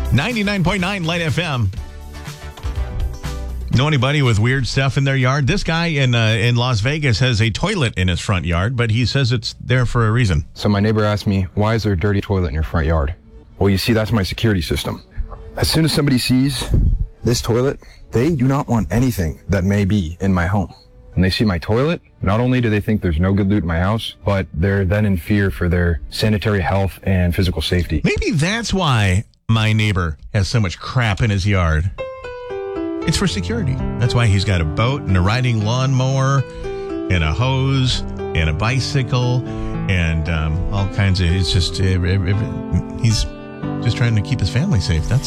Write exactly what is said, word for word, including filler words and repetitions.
ninety-nine point nine Light F M. Know anybody with weird stuff in their yard? This guy in uh, in Las Vegas has a toilet in his front yard, but he says it's there for a reason. So my neighbor asked me, why is there a dirty toilet in your front yard? Well, you see, that's my security system. As soon as somebody sees this toilet, they do not want anything that may be in my home. When they see my toilet, not only do they think there's no good loot in my house, but they're then in fear for their sanitary health and physical safety. Maybe that's why my neighbor has so much crap in his yard. It's for security. That's why he's got a boat and a riding lawnmower and a hose and a bicycle and um, all kinds of, it's just, uh, he's just trying to keep his family safe. That's